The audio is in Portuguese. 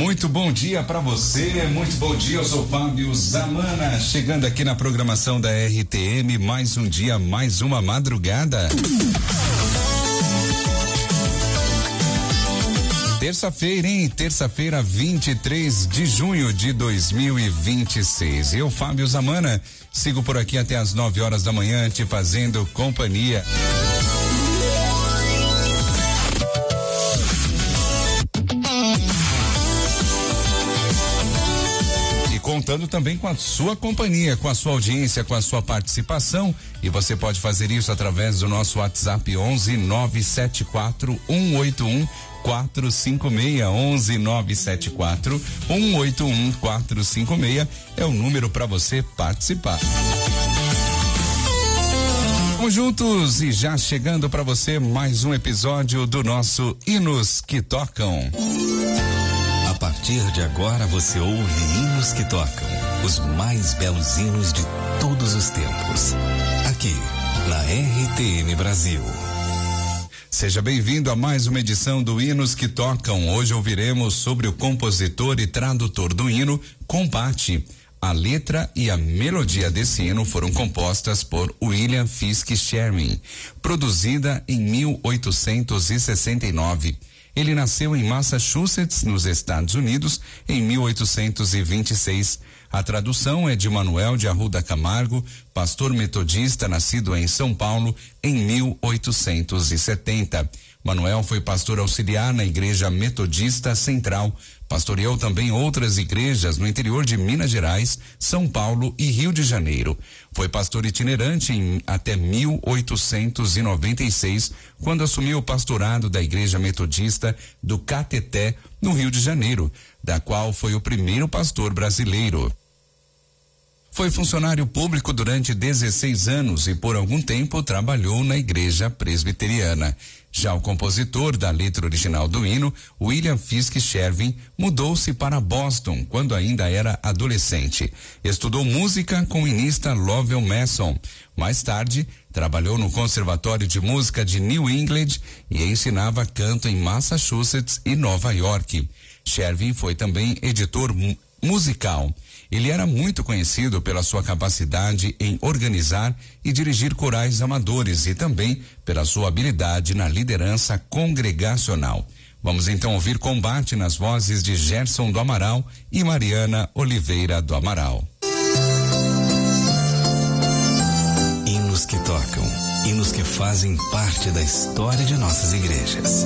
Muito bom dia para você, muito bom dia, eu sou Fábio Zamana, chegando aqui na programação da RTM, mais um dia, mais uma madrugada. Terça-feira, hein? Terça-feira, 23 de junho de 2026. Eu, Fábio Zamana, sigo por aqui até as 9 horas da manhã, te fazendo companhia. Contando também com a sua companhia, com a sua audiência, com a sua participação, e você pode fazer isso através do nosso WhatsApp 11 974 181 456 11 974 181 456 é o número para você participar. Vamos juntos e já chegando para você mais um episódio do nosso Hinos que Tocam. A partir de agora você ouve hinos que tocam, os mais belos hinos de todos os tempos, aqui na RTM Brasil. Seja bem-vindo a mais uma edição do Hinos que Tocam. Hoje ouviremos sobre o compositor e tradutor do hino, Combate. A letra e a melodia desse hino foram compostas por William Fisk Sherwin, produzida em 1869. Ele nasceu em Massachusetts, nos Estados Unidos, em 1826. A tradução é de Manuel de Arruda Camargo, pastor metodista nascido em São Paulo em 1870. Manuel foi pastor auxiliar na Igreja Metodista Central. Pastoreou também outras igrejas no interior de Minas Gerais, São Paulo e Rio de Janeiro. Foi pastor itinerante até 1896, quando assumiu o pastorado da Igreja Metodista do Cateté, no Rio de Janeiro, da qual foi o primeiro pastor brasileiro. Foi funcionário público durante 16 anos e por algum tempo trabalhou na Igreja Presbiteriana. Já o compositor da letra original do hino, William Fisk Sherwin, mudou-se para Boston quando ainda era adolescente. Estudou música com o inista Lovell Mason. Mais tarde, trabalhou no Conservatório de Música de New England e ensinava canto em Massachusetts e Nova York. Sherwin foi também editor musical. Ele era muito conhecido pela sua capacidade em organizar e dirigir corais amadores e também pela sua habilidade na liderança congregacional. Vamos então ouvir Combate nas vozes de Gerson do Amaral e Mariana Oliveira do Amaral. Hinos que tocam, hinos que fazem parte da história de nossas igrejas.